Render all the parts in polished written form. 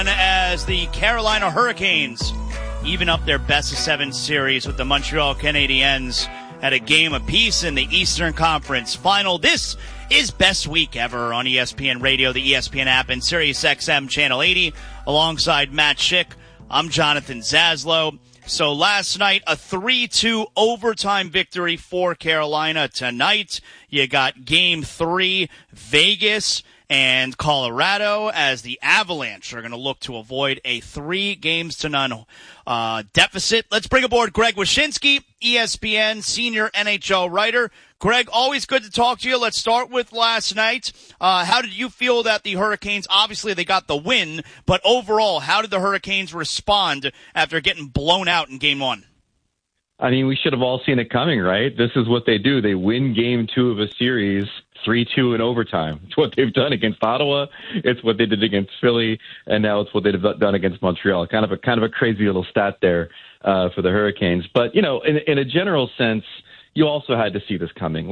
As the Carolina Hurricanes even up their best-of-7 series with the Montreal Canadiens at a game apiece in the Eastern Conference Final. This is Best Week Ever on ESPN Radio, the ESPN app, and SiriusXM Channel 80. Alongside Matt Schick, I'm Jonathan Zaslow. So last night, a 3-2 overtime victory for Carolina. Tonight, you got Game 3, Vegas and Colorado, as the Avalanche are going to look to avoid a 3-0 deficit. Let's bring aboard Greg Wyshynski, ESPN senior NHL writer. Greg, always good to talk to you. Let's start with last night. How did you feel that the Hurricanes, obviously they got the win, but overall, how did the Hurricanes respond after getting blown out in Game 1? I mean, we should have all seen it coming, right? This is what they do. They win Game 2 of a series 3-2 in overtime. It's what they've done against Ottawa. It's what they did against Philly, and now it's what they've done against Montreal. Kind of a crazy little stat there for the Hurricanes. But in a general sense, you also had to see this coming.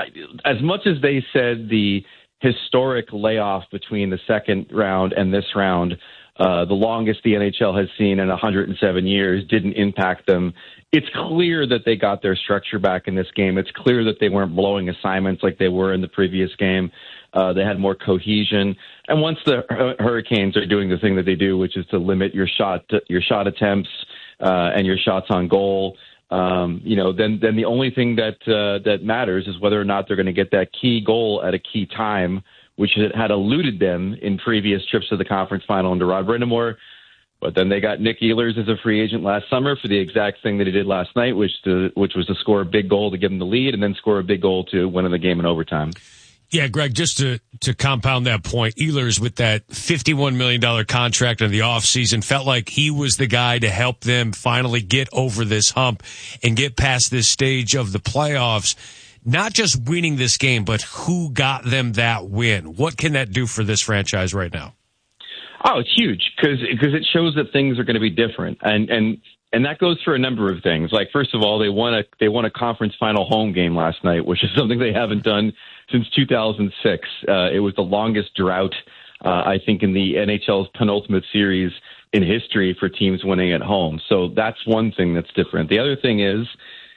As much as they said the historic layoff between the second round and this round, the longest the NHL has seen in 107 years, didn't impact them. It's clear that they got their structure back in this game. It's clear that they weren't blowing assignments like they were in the previous game. They had more cohesion. And once the Hurricanes are doing the thing that they do, which is to limit your shot attempts and your shots on goal, then the only thing that matters is whether or not they're going to get that key goal at a key time, which had eluded them in previous trips to the conference final under Rod Brind'Amour. But then they got Nick Ehlers as a free agent last summer for the exact thing that he did last night, which was to score a big goal to give them the lead and then score a big goal to win the game in overtime. Yeah, Greg, just to compound that point, Ehlers with that $51 million contract in the offseason felt like he was the guy to help them finally get over this hump and get past this stage of the playoffs. Not just winning this game, but who got them that win? What can that do for this franchise right now? Oh, it's huge because it shows that things are going to be different, and that goes for a number of things. Like, first of all, they won a conference final home game last night, which is something they haven't done since 2006. It was the longest drought, I think, in the NHL's penultimate series in history for teams winning at home. So that's one thing that's different. The other thing is,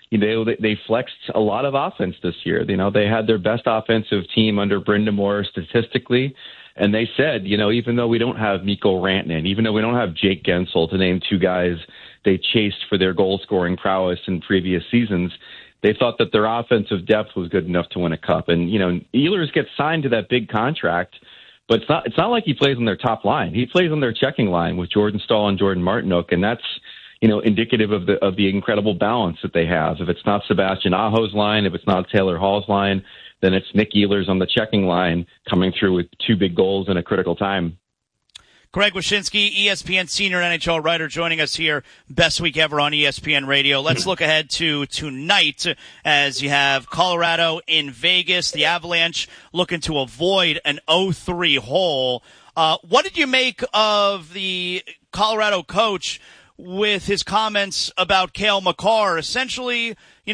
they flexed a lot of offense this year. They had their best offensive team under Brind'Amour statistically. And they said, even though we don't have Mikko Rantanen, even though we don't have Jake Gensel, to name two guys they chased for their goal-scoring prowess in previous seasons, they thought that their offensive depth was good enough to win a cup. And, Ehlers gets signed to that big contract, but it's not like he plays on their top line. He plays on their checking line with Jordan Staal and Jordan Martinook, and that's indicative of the incredible balance that they have. If it's not Sebastian Aho's line, if it's not Taylor Hall's line, then it's Nick Ehlers on the checking line coming through with two big goals in a critical time. Greg Wyshynski, ESPN senior NHL writer, joining us here, Best Week Ever on ESPN Radio. Let's look ahead to tonight as you have Colorado in Vegas, the Avalanche looking to avoid an 0-3 hole. What did you make of the Colorado coach with his comments about Cale Makar, essentially,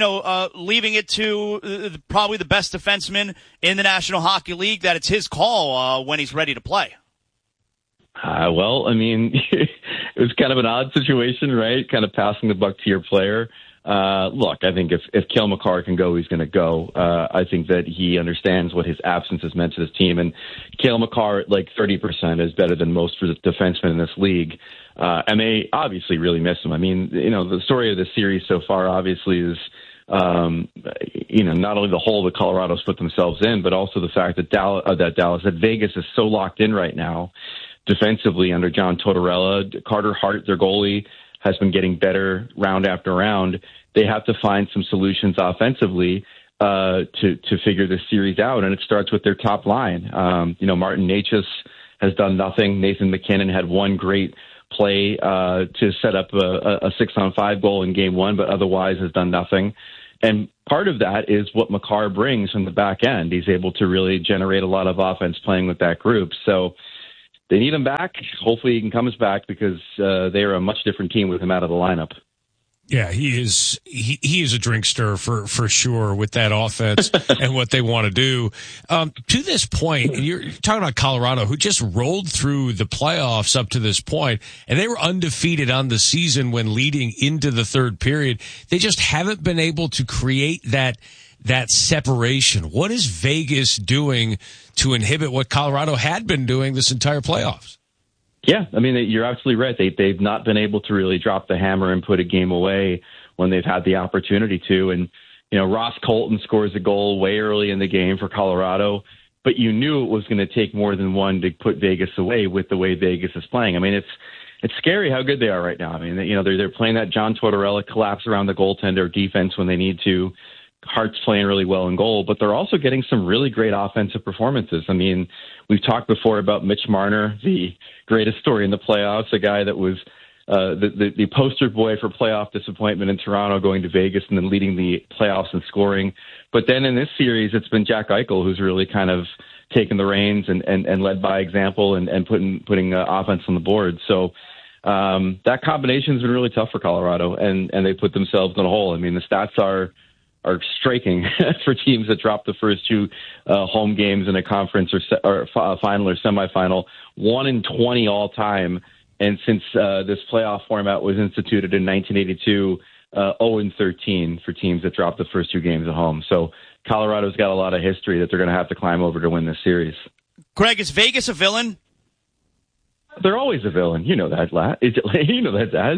leaving it to probably the best defenseman in the National Hockey League, that it's his call when he's ready to play? Well, I mean, it was kind of an odd situation, right? Kind of passing the buck to your player. Look, I think if Cale Makar can go, he's going to go. I think that he understands what his absence has meant to this team. And Cale Makar at like 30% is better than most for the defensemen in this league. And they obviously really miss him. I mean, the story of the series so far obviously is, not only the hole that Colorado's put themselves in, but also the fact that Vegas is so locked in right now defensively under John Tortorella. Carter Hart, their goalie, has been getting better round after round. They have to find some solutions offensively to figure this series out, and it starts with their top line. Martin Necas has done nothing. Nathan MacKinnon had one great play to set up a 6-on-5 goal in Game 1, but otherwise has done nothing. And part of that is what Makar brings from the back end. He's able to really generate a lot of offense playing with that group. So they need him back. Hopefully he can come back because they are a much different team with him out of the lineup. Yeah, he is a drink stir for sure with that offense and what they want to do. To this point, you're talking about Colorado, who just rolled through the playoffs up to this point, and they were undefeated on the season when leading into the third period. They just haven't been able to create that separation. What is Vegas doing to inhibit what Colorado had been doing this entire playoffs? Yeah, I mean, you're absolutely right. They've not been able to really drop the hammer and put a game away when they've had the opportunity to. And, Ross Colton scores a goal way early in the game for Colorado, but you knew it was going to take more than one to put Vegas away with the way Vegas is playing. I mean, it's scary how good they are right now. I mean, they're playing that John Tortorella collapse around the goaltender defense when they need to. Hart's playing really well in goal, but they're also getting some really great offensive performances. I mean, we've talked before about Mitch Marner, the greatest story in the playoffs, a guy that was the poster boy for playoff disappointment in Toronto, going to Vegas and then leading the playoffs in scoring. But then in this series, it's been Jack Eichel who's really kind of taken the reins and led by example and putting offense on the board. So that combination has been really tough for Colorado, and they put themselves in a hole. I mean, the stats are striking for teams that drop the first two home games in a conference or final or semifinal, 1 in 20 all time. And since this playoff format was instituted in 1982, 0 in 13 for teams that drop the first two games at home. So Colorado's got a lot of history that they're going to have to climb over to win this series. Greg, is Vegas a villain? They're always a villain. You know that, you know that, Daz.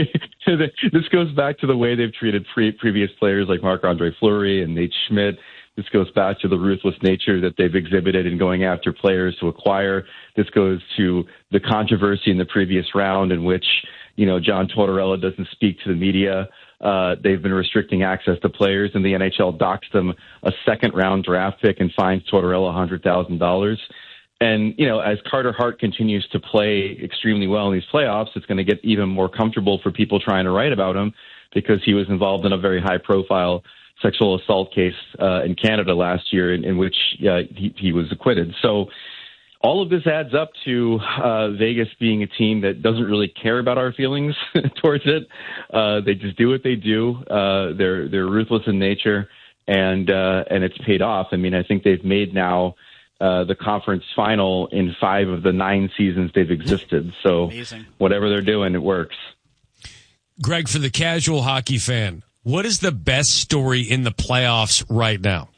This goes back to the way they've treated previous players like Marc-Andre Fleury and Nate Schmidt. This goes back to the ruthless nature that they've exhibited in going after players to acquire. This goes to the controversy in the previous round in which, John Tortorella doesn't speak to the media. They've been restricting access to players, and the NHL docks them a second-round draft pick and fines Tortorella $100,000. And, as Carter Hart continues to play extremely well in these playoffs, it's going to get even more comfortable for people trying to write about him because he was involved in a very high-profile sexual assault case in Canada last year in which he was acquitted. So all of this adds up to Vegas being a team that doesn't really care about our feelings towards it. They just do what they do. They're ruthless in nature, and it's paid off. I mean, I think they've made now the conference final in 5 of the 9 seasons they've existed. So amazing. Whatever they're doing, it works. Greg, for the casual hockey fan, what is the best story in the playoffs right now?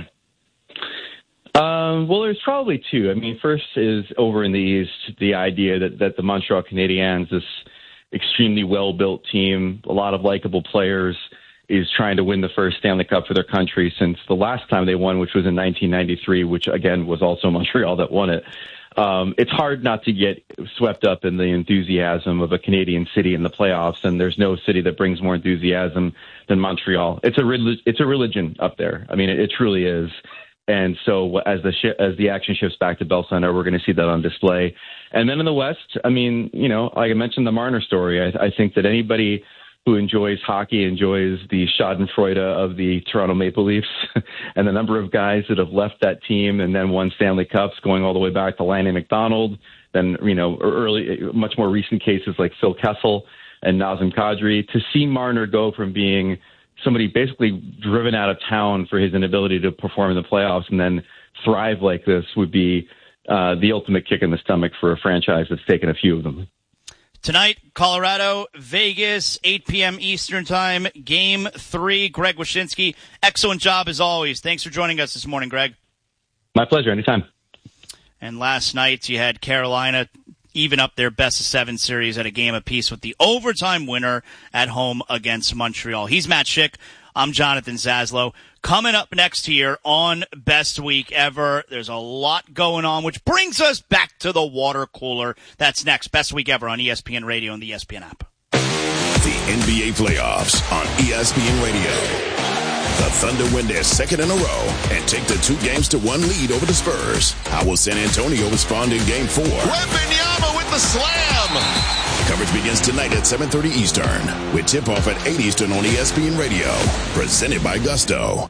Well, there's probably 2. I mean, first is over in the East, the idea that the Montreal Canadiens, this extremely well-built team, a lot of likable players, is trying to win the first Stanley Cup for their country since the last time they won, which was in 1993, which, again, was also Montreal that won it. It's hard not to get swept up in the enthusiasm of a Canadian city in the playoffs, and there's no city that brings more enthusiasm than Montreal. It's a religion up there. I mean, it truly is. And so as the action shifts back to Bell Center, we're going to see that on display. And then in the West, I mean, like I mentioned the Marner story, I think that anybody who enjoys hockey enjoys the schadenfreude of the Toronto Maple Leafs and the number of guys that have left that team and then won Stanley Cups, going all the way back to Lanny McDonald, then, early, much more recent cases like Phil Kessel and Nazem Kadri. To see Marner go from being somebody basically driven out of town for his inability to perform in the playoffs and then thrive like this would be the ultimate kick in the stomach for a franchise that's taken a few of them. Tonight, Colorado, Vegas, 8 p.m. Eastern Time, Game 3. Greg Wyshynski, excellent job as always. Thanks for joining us this morning, Greg. My pleasure. Anytime. And last night, you had Carolina even up their best-of-7 series at a game apiece with the overtime winner at home against Montreal. He's Matt Schick. I'm Jonathan Zaslow. Coming up next here on Best Week Ever, there's a lot going on, which brings us back to the water cooler. That's next. Best Week Ever on ESPN Radio and the ESPN app. The NBA playoffs on ESPN Radio. The Thunder win their second in a row and take the 2-1 lead over the Spurs. How will San Antonio respond in Game 4? Wembanyama with the slam. Coverage begins tonight at 7:30 Eastern with tip-off at 8 Eastern on ESPN Radio. Presented by Gusto.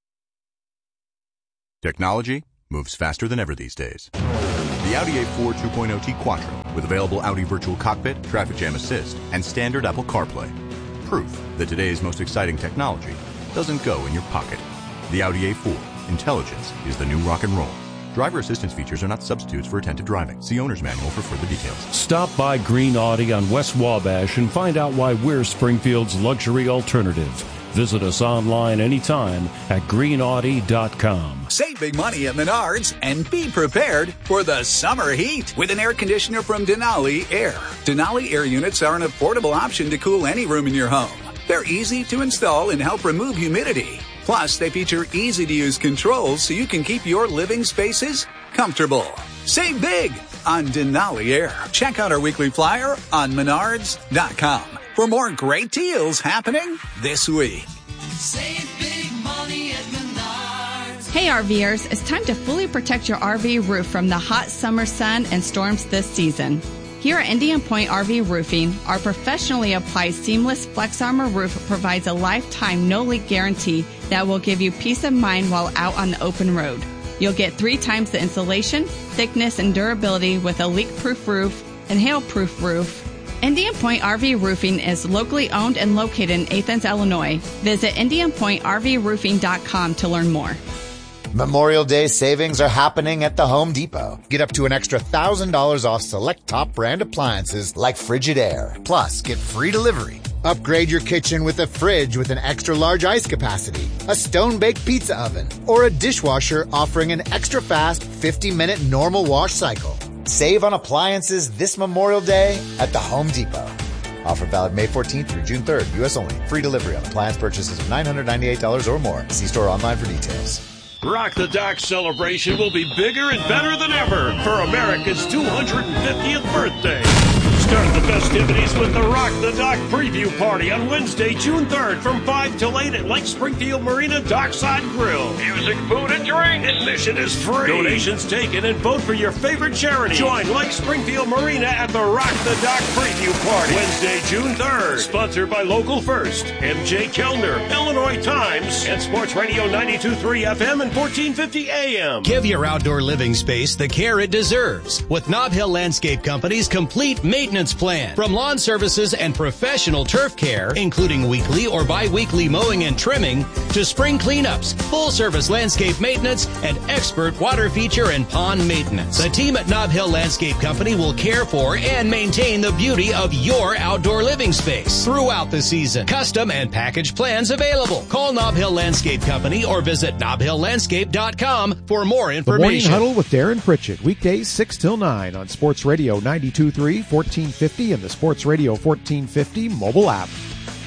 Technology moves faster than ever these days. The Audi A4 2.0T Quattro with available Audi Virtual Cockpit, Traffic Jam Assist, and standard Apple CarPlay. proof that today's most exciting technology doesn't go in your pocket. The Audi A4. Intelligence is the new rock and roll. Driver assistance features are not substitutes for attentive driving. See owner's manual for further details. Stop by Green Audi on West Wabash and find out why we're Springfield's luxury alternative. Visit us online anytime at greenaudi.com. Save big money at Menards and be prepared for the summer heat with an air conditioner from Denali Air. Denali Air units are an affordable option to cool any room in your home. They're easy to install and help remove humidity. Plus, they feature easy-to-use controls so you can keep your living spaces comfortable. Save big on Denali Air. Check out our weekly flyer on Menards.com for more great deals happening this week. Save big money at Menards. Hey RVers, it's time to fully protect your RV roof from the hot summer sun and storms this season. Here at Indian Point RV Roofing, our professionally applied seamless Flex Armor roof provides a lifetime no-leak guarantee that will give you peace of mind while out on the open road. You'll get 3 times the insulation, thickness, and durability with a leak-proof roof and hail-proof roof. Indian Point RV Roofing is locally owned and located in Athens, Illinois. Visit IndianPointRVRoofing.com to learn more. Memorial Day savings are happening at the Home Depot. Get up to an extra $1,000 off select top brand appliances like Frigidaire. Plus, get free delivery. Upgrade your kitchen with a fridge with an extra large ice capacity, a stone-baked pizza oven, or a dishwasher offering an extra fast 50-minute normal wash cycle. Save on appliances this Memorial Day at the Home Depot. Offer valid May 14th through June 3rd. U.S. only. Free delivery on appliance purchases of $998 or more. See store online for details. Rock the Dock celebration will be bigger and better than ever for America's 250th birthday. Start the festivities with the Rock the Dock preview party on Wednesday, June 3rd from 5 till 8 at Lake Springfield Marina Dockside Grill. Music, food, and drink. Admission is free. Donations taken and vote for your favorite charity. Join Lake Springfield Marina at the Rock the Dock preview party Wednesday, June 3rd. Sponsored by Local First, MJ Kellner, Illinois Times, and Sports Radio 92.3 FM and 1450 AM. Give your outdoor living space the care it deserves with Nob Hill Landscape Company's complete maintenance plan. From lawn services and professional turf care, including weekly or bi-weekly mowing and trimming, to spring cleanups, full-service landscape maintenance, and expert water feature and pond maintenance. The team at Nob Hill Landscape Company will care for and maintain the beauty of your outdoor living space throughout the season. Custom and package plans available. Call Nob Hill Landscape Company or visit nobhilllandscape.com for more information. The Morning Huddle with Darren Pritchett, weekdays 6 till 9 on Sports Radio 92.3, 1450, and the Sports Radio 1450 mobile app.